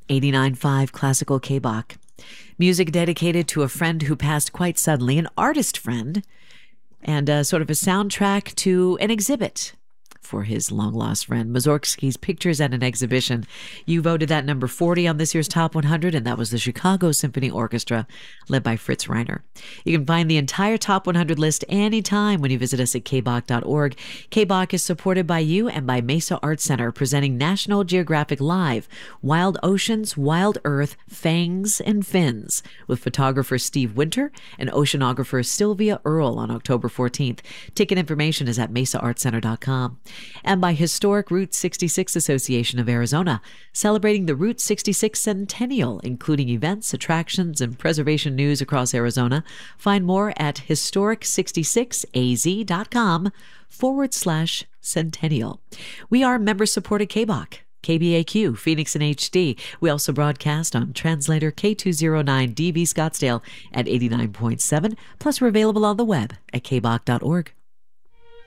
89.5 Classical K-Bach. Music dedicated to a friend who passed quite suddenly, an artist friend, and sort of a soundtrack to an exhibit for his long-lost friend. Mussorgsky's Pictures at an Exhibition. You voted that number 40 on this year's Top 100, and that was the Chicago Symphony Orchestra, led by Fritz Reiner. You can find the entire Top 100 list anytime when you visit us at kbach.org. KBach is supported by you and by Mesa Art Center, presenting National Geographic Live, Wild Oceans, Wild Earth, Fangs and Fins, with photographer Steve Winter and oceanographer Sylvia Earle on October 14th. Ticket information is at mesaartcenter.com. And by Historic Route 66 Association of Arizona, celebrating the Route 66 Centennial, including events, attractions, and preservation news across Arizona. Find more at historic66az.com/centennial. We are member-supported KBach. KBAQ, Phoenix and HD. We also broadcast on translator K209DV Scottsdale at 89.7, plus we're available on the web at kbach.org.